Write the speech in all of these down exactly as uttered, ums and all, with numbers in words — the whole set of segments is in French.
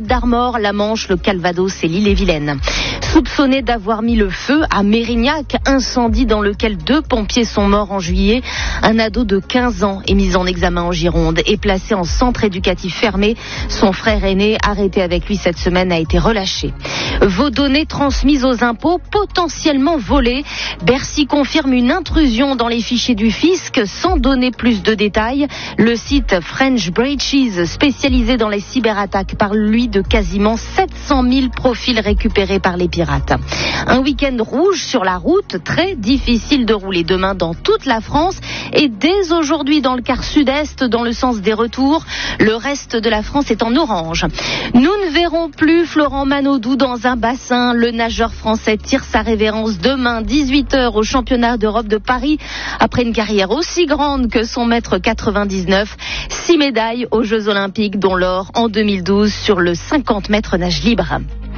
d'Armor, la Manche, le Calvados et l'Ille-et-Vilaine. Soupçonné d'avoir mis le feu à Mérignac, incendie dans lequel deux pompiers sont morts en juillet, un ado de quinze ans est mis en examen en Gironde et placé en centre éducatif fermé. Son frère aîné, arrêté avec lui cette semaine, a été relâché. Vos données transmises aux impôts potentiellement volées. Bercy confirme une intrusion dans les fichiers du fisc sans donner plus de détails. Le site French Breaches, spécialisé dans les cyberattaques, parle lui de quasiment sept cent mille profils récupérés par les pirates. Un week-end rouge sur la route, très difficile de rouler demain dans toute la France et dès aujourd'hui dans le quart sud-est dans le sens des retours. Le reste de la France est en orange. Nous ne verrons plus Florent Manodou dans un bassin. Le nageur français tire sa révérence demain dix-huit heures au championnat d'Europe de Paris. Après une carrière aussi grande que son mètre quatre-vingt-dix-neuf, six médailles aux Jeux Olympiques, dont l'or en deux mille douze sur le cinquante mètres nage libre.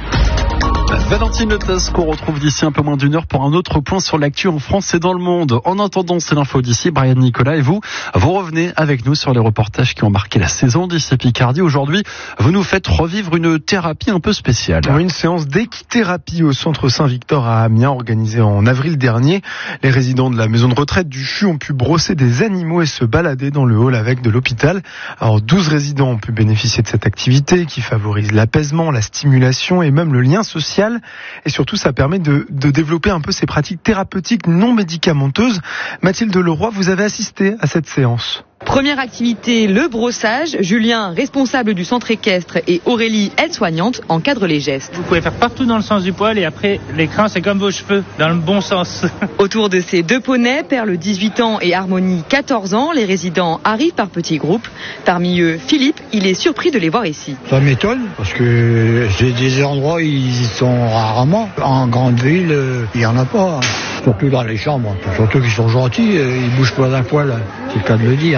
Valentine Letas qu'on retrouve d'ici un peu moins d'une heure pour un autre point sur l'actu en France et dans le monde. En attendant, c'est l'info d'ici. Brian Nicolas et vous, vous revenez avec nous sur les reportages qui ont marqué la saison d'ici Picardie. Aujourd'hui, vous nous faites revivre une thérapie un peu spéciale. Une séance d'équithérapie au centre Saint-Victor à Amiens, organisée en avril dernier. Les résidents de la maison de retraite du C H U ont pu brosser des animaux et se balader dans le hall avec de l'hôpital. Alors, douze résidents ont pu bénéficier de cette activité qui favorise l'apaisement, la stimulation et même le lien social. Et surtout, ça permet de, de développer un peu ces pratiques thérapeutiques non médicamenteuses. Mathilde Leroy, vous avez assisté à cette séance. Première activité, le brossage. Julien, responsable du centre équestre, et Aurélie, aide-soignante, encadrent les gestes. Vous pouvez faire partout dans le sens du poil et après, l'écran, c'est comme vos cheveux, dans le bon sens. Autour de ces deux poneys, Perle, dix-huit ans, et Harmonie, quatorze ans, les résidents arrivent par petits groupes. Parmi eux, Philippe, il est surpris de les voir ici. Ça m'étonne, parce que c'est des endroits où ils y sont rarement. En grande ville, il n'y en a pas. Surtout dans les chambres. Surtout qu'ils sont gentils, ils bougent pas d'un poil, c'est le cas de le dire.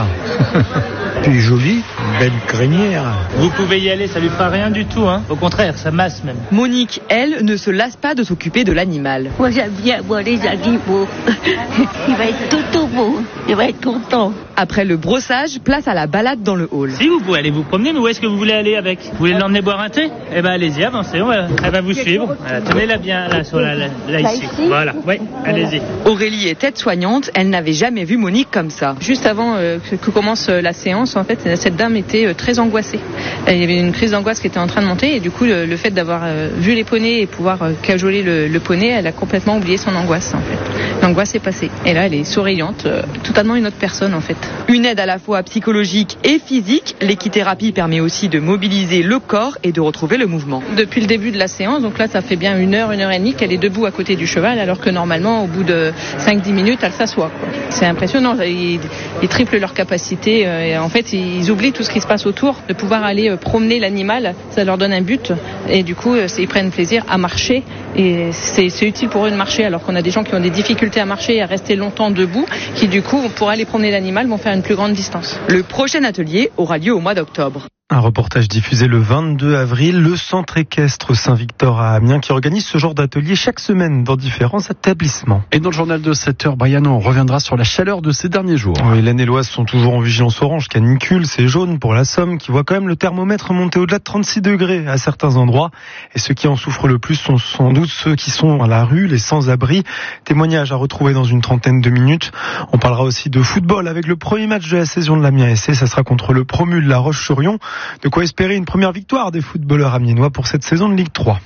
Puis joli, belle crinière. Vous pouvez y aller, ça lui fera rien du tout, hein. Au contraire, ça masse même. Monique, elle, ne se lasse pas de s'occuper de l'animal. Moi j'aime bien voir les animaux. Il va être tout tout beau, il va être content. Après le brossage, place à la balade dans le hall. Si vous pouvez aller vous promener, mais où est-ce que vous voulez aller avec? Vous voulez l'emmener boire un thé? Eh ben allez-y, avancez, on va, elle va vous suivre. Voilà, tenez-la bien là, sur la, là, là ici. Voilà, oui, allez-y. Aurélie est aide-soignante, elle n'avait jamais vu Monique comme ça. Juste avant euh, que, que commence la séance, en fait, cette dame était euh, très angoissée. Il y avait une crise d'angoisse qui était en train de monter et du coup, le, le fait d'avoir euh, vu les poneys et pouvoir euh, cajoler le, le poney, elle a complètement oublié son angoisse en fait. L'angoisse est passée. Et là, elle est souriante, euh, totalement une autre personne en fait. Une aide à la fois psychologique et physique, l'équithérapie permet aussi de mobiliser le corps et de retrouver le mouvement. Depuis le début de la séance, donc là, ça fait bien une heure, une heure et demie qu'elle est debout à côté du cheval, alors que normalement, au bout de cinq dix minutes, elle s'assoit, quoi. C'est impressionnant. Ils, ils triplent leur capacité. Euh, et en fait, ils oublient tout ce qui se passe autour. De pouvoir aller euh, promener l'animal, ça leur donne un but. Et du coup, euh, ils prennent plaisir à marcher. Et c'est, c'est utile pour eux de marcher, alors qu'on a des gens qui ont des difficultés à marcher et à rester longtemps debout, qui du coup, pour aller promener l'animal, vont faire une plus grande distance. Le prochain atelier aura lieu au mois d'octobre. Un reportage diffusé le vingt-deux avril, le centre équestre Saint-Victor à Amiens qui organise ce genre d'atelier chaque semaine dans différents établissements. Et dans le journal de sept heures, Brian, on reviendra sur la chaleur de ces derniers jours. Oui, l'Aisne et l'Oise sont toujours en vigilance orange, canicule, c'est jaune pour la Somme qui voit quand même le thermomètre monter au-delà de trente-six degrés à certains endroits. Et ceux qui en souffrent le plus sont sans doute ceux qui sont à la rue, les sans-abri. Témoignage à retrouver dans une trentaine de minutes. On parlera aussi de football avec le premier match de la saison de l'Amiens S C. Ça sera contre le promu de La Roche-sur-Yon. De quoi espérer une première victoire des footballeurs amiénois pour cette saison de Ligue trois.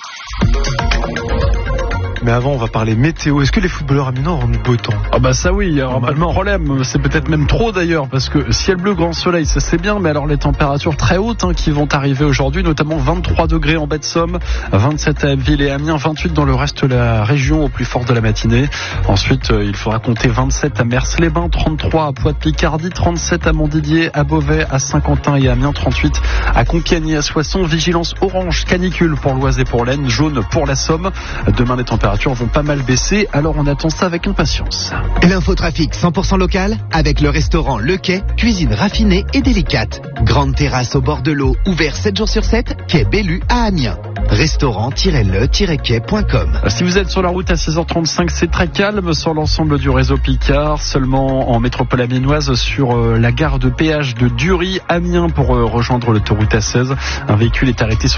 Mais avant, on va parler météo. Est-ce que les footballeurs amiénois auront du beau temps? Ah bah ça oui, il y aura pas de problème. C'est peut-être même trop d'ailleurs, parce que ciel bleu, grand soleil, ça c'est bien, mais alors les températures très hautes hein, qui vont arriver aujourd'hui, notamment vingt-trois degrés en baie de Somme, vingt-sept à Abbeville et Amiens, vingt-huit dans le reste de la région au plus fort de la matinée. Ensuite, euh, il faudra compter vingt-sept à Mers-les-Bains, trente-trois à Poix-de-Picardie, trente-sept à Montdidier, à Beauvais, à Saint-Quentin et à Amiens, trente-huit à Compiègne et à Soissons. Vigilance orange, canicule pour l'Oise et pour l'Aisne, jaune pour la Somme. Demain, les températures vont pas mal baisser, alors on attend ça avec impatience. L'infotrafic cent pour cent local avec le restaurant Le Quai, cuisine raffinée et délicate. Grande terrasse au bord de l'eau, ouvert sept jours sur sept, quai Bellu à Amiens. restaurant tiret le tiret quai point com. Si vous êtes sur la route à six heures trente-cinq, c'est très calme sur l'ensemble du réseau Picard, seulement en métropole amiénoise sur la gare de péage de Dury, Amiens pour rejoindre l'autoroute A seize. Un véhicule est arrêté sur